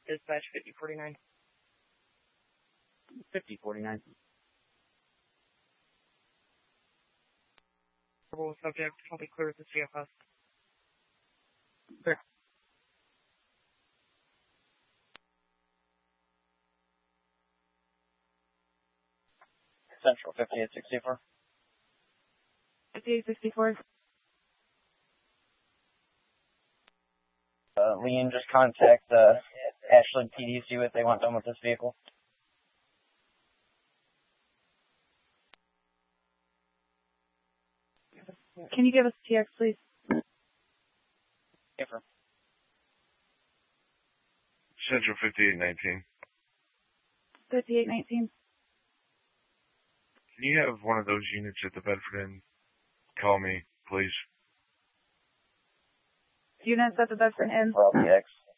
dispatch 5049. 5049. Subject will be clear with the CFS. Sure. Central 5864. 5864. Lean, just contact Ashland PD, see what they want done with this vehicle. Can you give us TX, please? Affirm. Central 5819. 5819. Can you have one of those units at the Bedford Inn call me, please? Units at the Bedford Inn. For LPX.